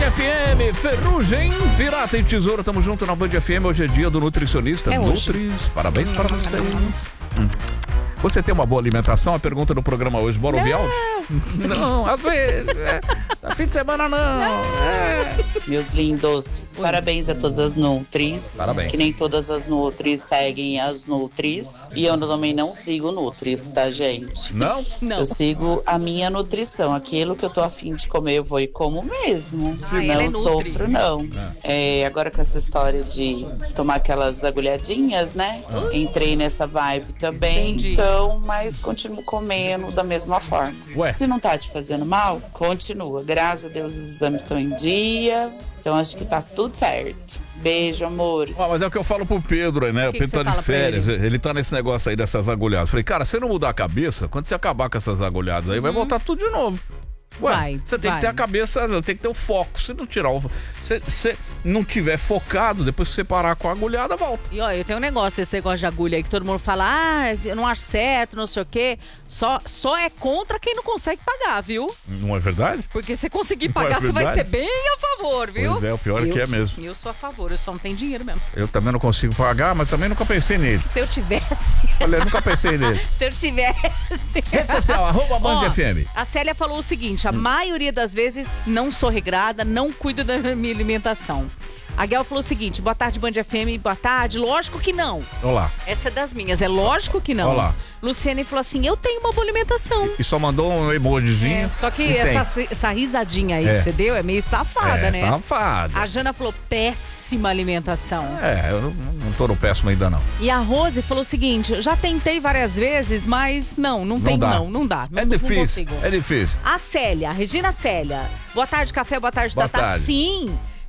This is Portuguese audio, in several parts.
FM, Ferrugem, Pirata e Tesouro, tamo junto na Band FM, hoje é dia do nutricionista. Nutris, parabéns para vocês. Você tem uma boa alimentação? A pergunta do programa hoje, bora ouvir áudio? Não, às vezes, fim de semana não. Meus lindos, parabéns a todas as Nutris. Parabéns. Que nem todas as Nutris seguem as Nutris. E eu também não sigo Nutris, tá, gente? Não? Não. Eu sigo a minha nutrição. Aquilo que eu tô afim de comer, eu vou e como mesmo. ela é Não Nutri. sofro, não. Agora com essa história de tomar aquelas agulhadinhas, né? Entrei nessa vibe também. Entendi. Então, mas continuo comendo da mesma forma. Ué. Se não tá te fazendo mal, continua. Graças a Deus os exames estão em dia. Então acho que tá tudo certo. Beijo, amores. Mas é o que eu falo pro Pedro aí, né? O que Pedro você tá de fala pra férias, ele tá nesse negócio aí dessas agulhadas. Falei, cara, se não mudar a cabeça, quando você acabar com essas agulhadas aí, vai voltar tudo de novo. Ué, você tem que ter a cabeça, tem que ter o foco. Se não tirar se não tiver focado, depois que você parar com a agulhada, volta. E ó, eu tenho um negócio desse negócio de agulha aí que todo mundo fala, eu não acho certo, não sei o quê. Só é contra quem não consegue pagar, viu? Não é verdade? Porque se conseguir Não pagar, é você vai verdade? ser bem a favor, viu? Pois é, o pior é que é mesmo. Eu sou a favor, eu só não tenho dinheiro mesmo. Eu também não consigo pagar, mas também nunca pensei nele. Se eu tivesse... Olha, nunca pensei nele. Se eu tivesse... Rede social, @Band FM. A Célia falou o seguinte, a maioria das vezes não sou regrada, não cuido da minha alimentação. A Guel falou o seguinte, boa tarde Band FM, boa tarde, lógico que não. Olá. Essa é das minhas, é lógico que não. Olá. Luciane falou assim, eu tenho uma boa alimentação. E só mandou um emojizinho. Só que e tem. essa risadinha aí que você deu é meio safada, né? Safada. A Jana falou, péssima alimentação. Eu não tô no péssimo ainda não. E a Rose falou o seguinte, eu já tentei várias vezes, mas não tenho dá. não dá. É difícil, Não consigo. é difícil. A Célia, a Regina Célia. Boa tarde, café, boa tarde, Boa Tatá. tarde. Sim,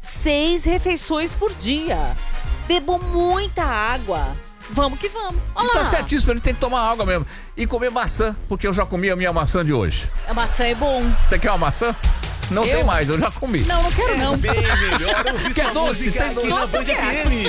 6 refeições por dia. Bebo muita água. Vamos que vamos. Olha Tá lá. certíssimo, ele tem que tomar água mesmo. E comer maçã, porque eu já comi a minha maçã de hoje. A maçã é bom. Você quer uma maçã? Não Eu? tem mais, eu já comi. Não quero não. Bem melhor ouvir Quer sua doce? música Tem aqui doce? na Doce eu Band quero. FM.